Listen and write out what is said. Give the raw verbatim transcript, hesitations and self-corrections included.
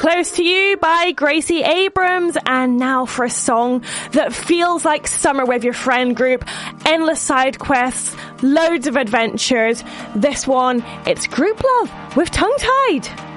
Close to You by Gracie Abrams. And now for a song that feels like summer with your friend group. Endless side quests, loads of adventures. This one, it's Group Love with Tongue Tied.